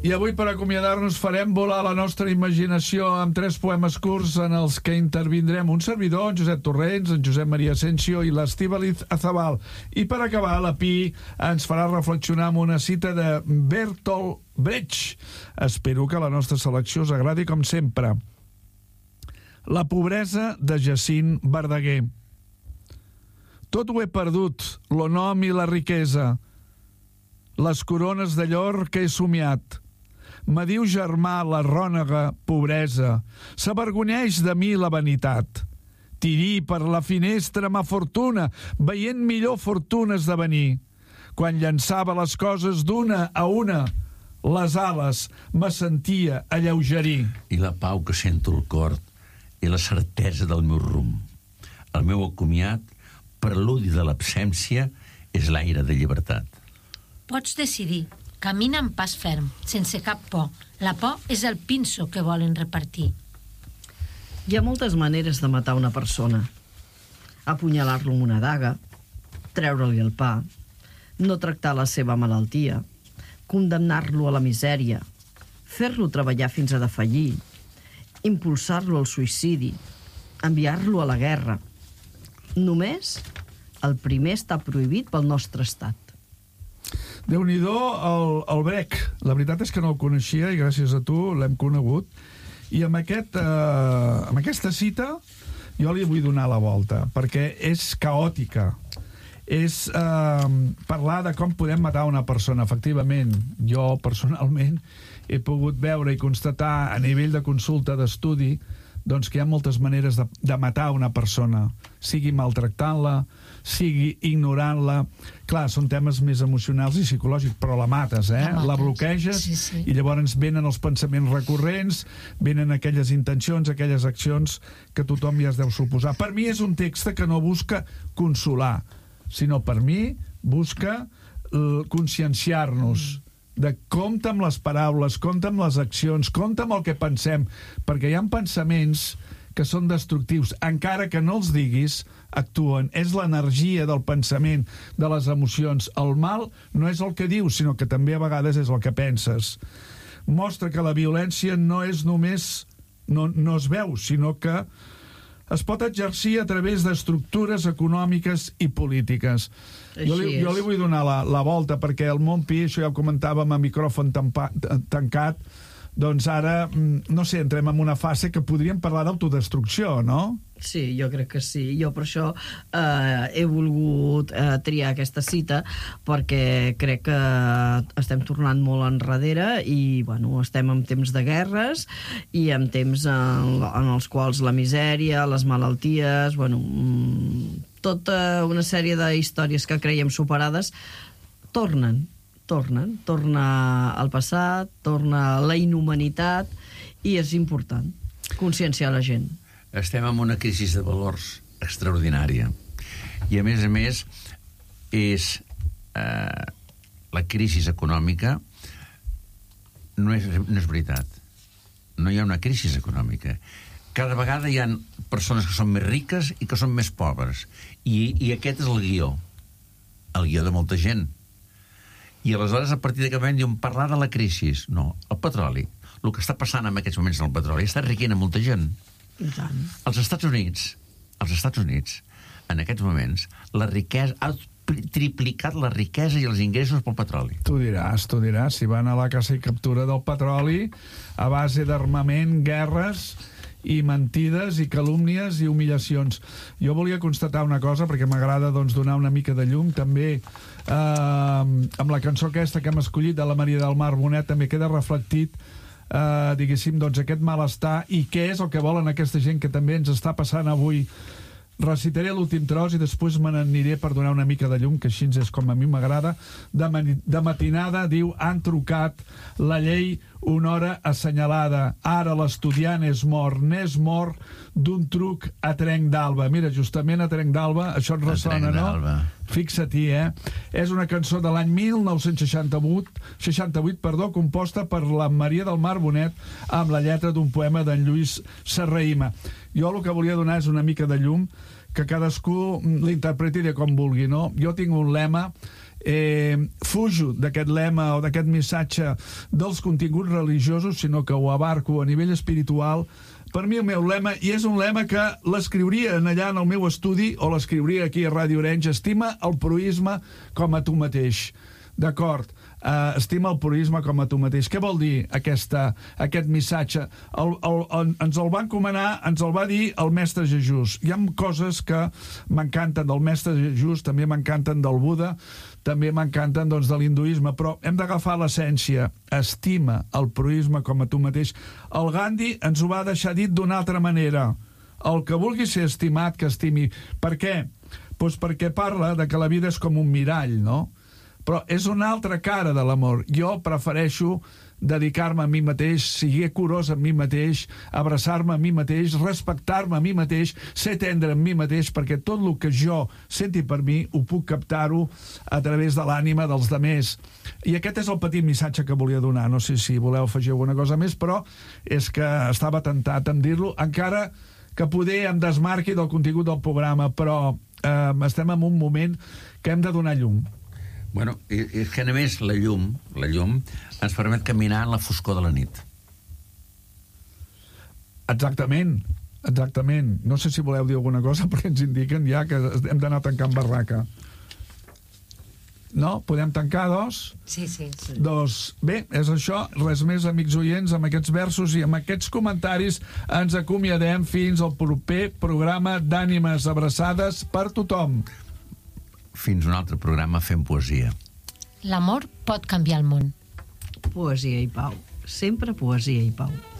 I avui, per acomiadar-nos, farem volar la nostra imaginació amb 3 poemes curts en els que intervindrem un servidor, en Josep Torrents, en Josep Maria Asensio i l'Estíbaliz Azabal. I per acabar, la Pi ens farà reflexionar amb una cita de Bertolt Brecht. Espero que la nostra selecció us agradi com sempre. La pobresa de Jacint Verdaguer. Tot ho he perdut, lo nom i la riquesa, les corones de llor que he somiat. Me diu germà la rònega pobresa, s'avergonyeix de mi la vanitat. Tirí per la finestra ma fortuna, veient millor fortunes de venir. Quan llançava les coses d'una a una, les ales me sentia alleugerir. I la pau que sento al cor i la certesa del meu rumb. El meu acomiat, preludi de l'absència, és l'aire de llibertat. Pots decidir. Camina amb pas ferm, sense cap por. La por és el pinso que volen repartir. Hi ha moltes maneres de matar una persona. Apunyalar-lo amb una daga, treure-li el pa, no tractar la seva malaltia, condemnar-lo a la misèria, fer-lo treballar fins a defallir, impulsar-lo al suïcidi, enviar-lo a la guerra. Només el primer està prohibit pel nostre estat. Déu-n'hi-do, el Brecht. La veritat és que no el coneixia i gràcies a tu l'hem conegut. I amb aquesta cita jo li vull donar la volta, perquè és caòtica. És parlar de com podem matar una persona. Efectivament, jo personalment he pogut veure i constatar a nivell de consulta, d'estudi, doncs que hi ha moltes maneres de matar una persona, sigui maltractant-la, sigui ignorant-la. Clar, són temes més emocionals i psicològics, però la mates, la bloqueges, sí. I llavors venen els pensaments recurrents, venen aquelles intencions, aquelles accions que tothom ja es deu suposar. Per mi és un text que no busca consolar, sinó per mi busca conscienciar-nos de compte amb les paraules, compte amb les accions, compte amb el que pensem, perquè hi ha pensaments que són destructius, encara que no els diguis, actuen. És l'energia del pensament, de les emocions. El mal no és el que dius, sinó que també a vegades és el que penses. Mostra que la violència no és només... no es veu, sinó que es pot exercir a través d'estructures econòmiques i polítiques. Jo li vull donar la volta, perquè el món Pi, això ja ho comentàvem a micròfon tancat, doncs ara, no sé, entrem en una fase que podríem parlar d'autodestrucció, no? Sí, jo crec que sí. Jo per això he volgut triar aquesta cita, perquè crec que estem tornant molt enrere i, bueno, estem en temps de guerres i en temps en els quals la misèria, les malalties, bueno, tota una sèrie de històries que creiem superades torna al passat, torna la inhumanitat, i és important conscienciar la gent. Estem en una crisi de valors extraordinària i a més és la crisi econòmica no és veritat, no hi ha una crisi econòmica. Cada vegada hi ha persones que són més riques i que són més pobres, i aquest és el guió de molta gent. I aleshores, a partir d'aquest moment, diuen parlar de la crisi. No, el petroli, el que està passant en aquests moments en el petroli, està enriquint a molta gent. I tant. Als Estats Units, en aquests moments, la riquesa ha triplicat la riquesa i els ingressos pel petroli. Tu diràs, si van a la caça i captura del petroli a base d'armament, guerres i mentides i calúmnies i humiliacions. Jo volia constatar una cosa, perquè m'agrada donar una mica de llum, també amb la cançó aquesta que hem escollit de la Maria del Mar Bonet també queda reflectit diguéssim, doncs aquest malestar i què és el que volen aquesta gent que també ens està passant avui. Recitaré l'últim tros i després me n'aniré per donar una mica de llum, que així és com a mi m'agrada. De matinada, diu, han trucat la llei una hora assenyalada. Ara l'estudiant és mort, n'és mort d'un truc a Trenc d'Alba. Mira, justament a Trenc d'Alba, això et ressona, no? Fixa-t'hi, És una cançó de l'any 1968, composta per la Maria del Mar Bonet amb la lletra d'un poema d'en Lluís Serrahima. Jo el que volia donar és una mica de llum, que cadascú l'interpreti de com vulgui, no? Jo tinc un lema, fujo d'aquest lema o d'aquest missatge dels continguts religiosos, sinó que ho abarco a nivell espiritual. Per mi el meu lema, i és un lema que l'escriuria allà en el meu estudi o l'escriuria aquí a Ràdio Orenys: estima el proïsme com a tu mateix. D'acord? Estima el purisme com a tu mateix. Què vol dir aquest missatge? Ens el va encomanar, ens el va dir el mestre Jesús. Hi ha coses que m'encanten del mestre Jesús, també m'encanten del Buda, també m'encanten doncs, de l'hinduisme, però hem d'agafar l'essència. Estima el purisme com a tu mateix. El Gandhi ens ho va deixar dit d'una altra manera. El que vulgui ser estimat, que estimi. Per què? Doncs perquè parla de que la vida és com un mirall, no? Però és una altra cara de l'amor. Jo prefereixo dedicar-me a mi mateix, seguir curós amb mi mateix, abraçar-me a mi mateix, respectar-me a mi mateix, ser tendre amb mi mateix, perquè tot el que jo senti per mi ho puc captar-ho a través de l'ànima dels demés. I aquest és el petit missatge que volia donar. No sé si voleu afegir alguna cosa més, però és que estava tentat en dir-lo, encara que poder em desmarqui del contingut del programa, però estem en un moment que hem de donar llum. Bueno, és que a més la llum ens permet caminar en la foscor de la nit. Exactament. No sé si voleu dir alguna cosa, perquè ens indiquen ja que hem d'anar tancant barraca. No? Podem tancar, doncs? Sí. Doncs bé, és això. Res més, amics oients, amb aquests versos i amb aquests comentaris ens acomiadem fins al proper programa d'Ànimes Abraçades per tothom. Fins un altre programa fent poesia. L'amor pot canviar el món. Poesia i pau. Sempre poesia i pau.